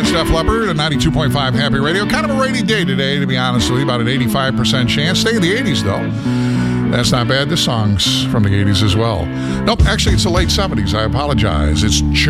It's Def Leppard at 92.5 Happy Radio. Kind of a rainy day today, to be honest with you. About an 85% chance. Stay in the 80s, though. That's not bad. This song's from the 80s as well. Nope, actually, it's the late 70s. I apologize. It's